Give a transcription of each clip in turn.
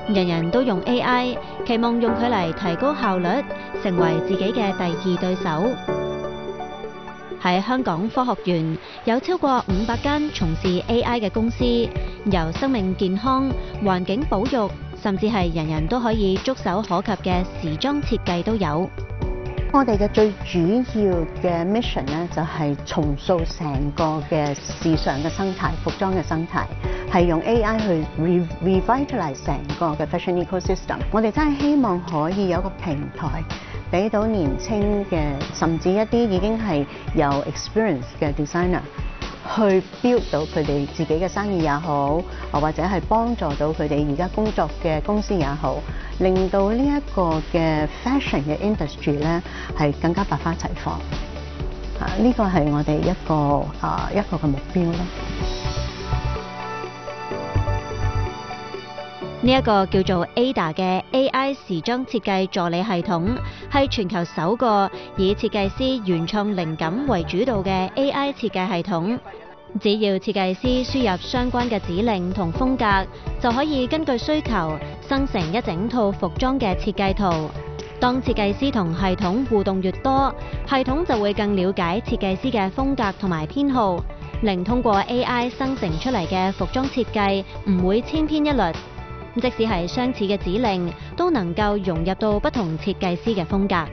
人人都用 AI， 期望用佢嚟提高效率，成為自己嘅第二對手。喺香港科學園有超過500間從事 AI 嘅公司，由生命健康、環境保育，甚至係人人都可以觸手可及嘅時裝設計都有。 我哋嘅最主要嘅 mission 咧，就係重塑成個嘅時尚嘅生態、服裝嘅生態，係用 AI 去 revitalize 成個嘅 fashion ecosystem。我哋真係希望可以有個平台，俾到年輕嘅，甚至一啲已經係有 experience 嘅 designer，去 build 到佢哋自己嘅生意也好，或者係幫助到佢哋而家工作嘅公司也好，令到呢一個嘅 fashion 嘅 industry 咧係更加百花齊放。呢個係我哋一個嘅目標咯。 呢一個叫做 Ada 嘅 AI 時裝設計助理系統，係全球首個以設計師原創靈感為主導嘅 AI 設計系統。只要設計師輸入相關嘅指令同風格，就可以根據需求生成一整套服裝嘅設計圖。當設計師同系統互動越多，系統就會更了解設計師嘅風格同埋偏好，令通過 AI 生成出嚟嘅服裝設計唔會千篇一律。即使係相似嘅指令，都能夠融入到不同設計師嘅風格。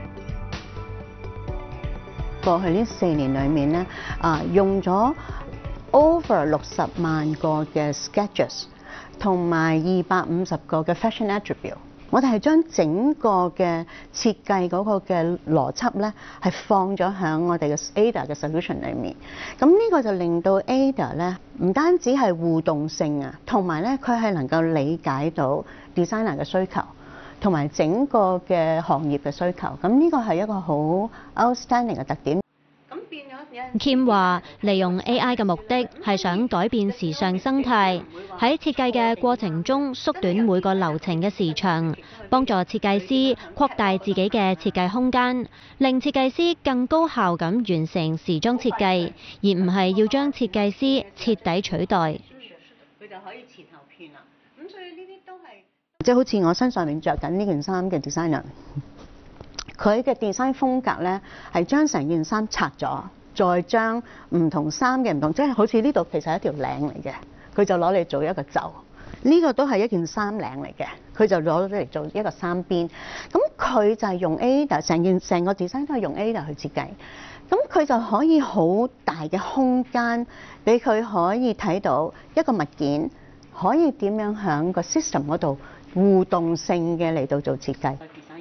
過去呢4年裏面咧，用咗 over 60萬個嘅 sketches， 同埋250個嘅 fashion attribute。我哋係將整個嘅設計嗰個嘅邏輯咧，係放咗喺我哋嘅 Ada 嘅 solution 裏面。咁呢個就令到 Ada 咧，唔單止係互動性啊，同埋咧佢係能夠理解到 designer 嘅需求，同埋整個嘅行業嘅需求。咁呢個係一個好 outstanding 嘅特點。 Kim 話：利用 AI 嘅目的係想改變時尚生態，喺設計嘅過程中縮短每個流程嘅時長，幫助設計師擴大自己嘅設計空間，令設計師更高效咁完成時裝設計，而唔係要將設計師徹底取代。 佢就可以前後片啦。咁所以呢啲都係即係好似我身上面着緊呢件衫嘅 designer， 佢嘅 design 風格咧係將成件衫拆咗。再將唔同衫嘅唔同，即係好似呢度其實係一條領嚟嘅，佢就攞嚟做一個袖。呢個都係一件衫領嚟嘅，佢就攞咗嚟做一個衫邊。咁佢就係用 Ada， 成個 design 都係用 Ada 去設計。咁佢就可以好大嘅空間，俾佢可以睇到一個物件可以點樣喺個 system 嗰度互動性嘅嚟到做設計。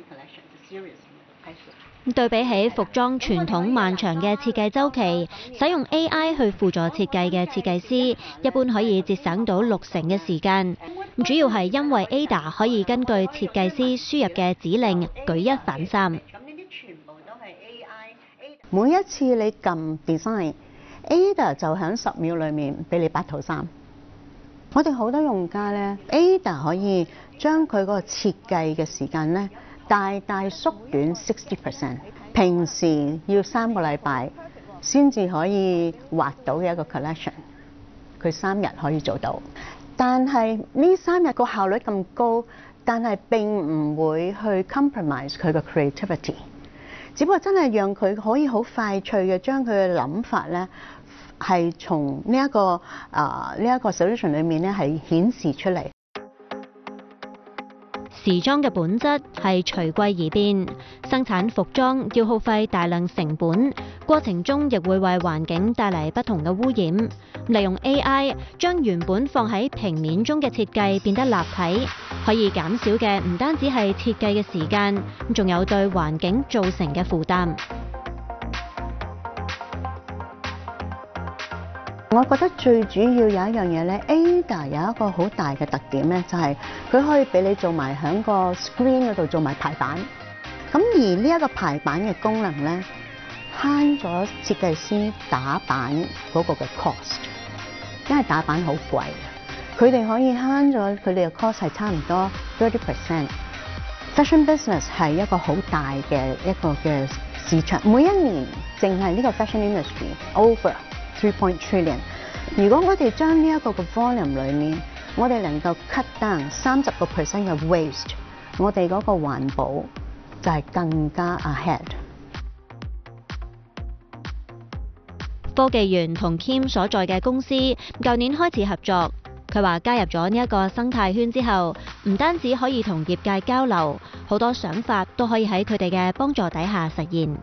對比起服裝傳統漫長嘅設計週期，使用 AI 去輔助設計嘅設計師，一般可以節省到60%嘅時間。主要係因為 Ada 可以根據設計師輸入嘅指令舉一反三。咁呢啲全部都係 AI。每一次你撳 design，Ada 就喺10秒裡面俾你8套衫。我哋好多用家咧 ，Ada 可以將佢嗰個設計嘅時間咧，大大縮短60%，平時要3個禮拜先至可以畫到嘅一個 collection， 佢3日可以做到。但係呢3日個效率咁高，但係並唔會去 compromise 佢嘅 creativity， 只不過真係讓佢可以好快脆嘅將佢嘅諗法咧，係從呢一個solution 裏面咧係顯示出嚟。 時裝嘅本質係隨季而變，生產服裝要耗費大量成本，過程中亦會為環境帶嚟不同嘅污染。利用 AI 將原本放喺平面中嘅設計變得立體，可以減少嘅唔單止係設計嘅時間，仲有對環境造成嘅負擔。 我覺得最主要有一樣嘢咧 ，Ada 有一個好大嘅特點咧，就係佢可以俾你做埋喺個 screen 嗰度做埋排版。咁而呢一個排版嘅功能咧，慳咗設計師打版嗰個嘅 cost， 因為打版好貴，佢哋可以慳咗佢哋嘅 cost 係差唔多 30%。Fashion business 係一個好大嘅一個嘅市場，每一年淨係呢個 fashion industry over 3 trillion。如果我哋將呢一個嘅 volume 裏面我哋能夠 cut down 30% 嘅 waste， 我哋嗰個環保就係更加 ahead。 科技園同 Kim 所在嘅公司舊年開始合作。佢話加入咗呢一個生態圈之後，唔單止可以同業界交流，好多想法都可以喺佢哋嘅幫助底下實現。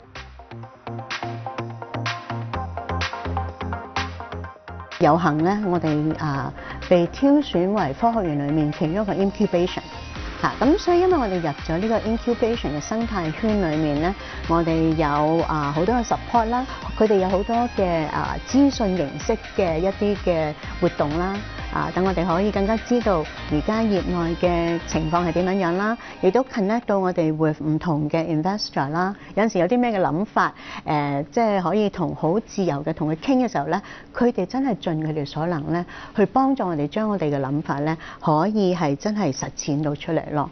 有幸咧，我哋被挑選為科學園裏面其中一個 incubation。咁所以因為我哋入咗呢個 incubation 嘅生態圈裏面咧，我哋有好多嘅 support 啦，佢哋有好多嘅資訊形式嘅一啲嘅活動啦，等我哋可以更加知道而家業內嘅情況係點樣樣啦，亦都 connect 到我哋 with 唔同嘅 investor 啦。有陣時有啲咩嘅諗法，即係可以同好自由嘅同佢傾嘅時候咧，佢哋真係盡佢哋所能咧，去幫助我哋將我哋嘅諗法咧，可以係真係實踐到出嚟咯。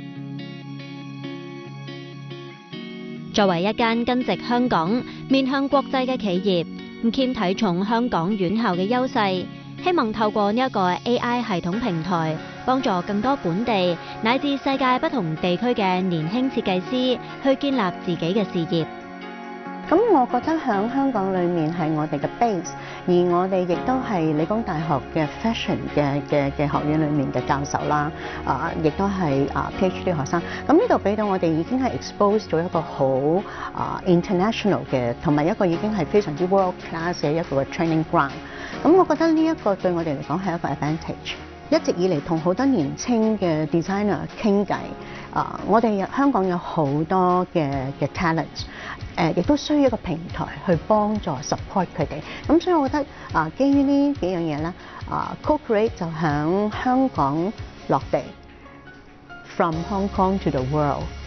作為一間根植香港、面向國際嘅企業，Kim睇重香港院校嘅優勢，希望透過呢一個 AI 系統平台，幫助更多本地乃至世界不同地區嘅年輕設計師去建立自己嘅事業。 咁我覺得喺香港裏面係我哋嘅 base， 而我哋亦都係理工大學嘅 fashion 嘅學院裏面嘅教授啦，亦都係PhD 學生。咁呢度俾到我哋已經係 expose 咗一個好international 嘅，同埋一個已經係非常之 world class 嘅一個 training ground。咁我覺得呢一個對我哋嚟講係一個 advantage。一直以嚟同好多年輕嘅 designer 傾偈，我哋香港有好多嘅 talent， 亦都需要一個平台去幫助 support 佢哋。咁所以我覺得基於呢幾樣嘢咧，Co-Create 就響香港落地 ，from Hong Kong to the world。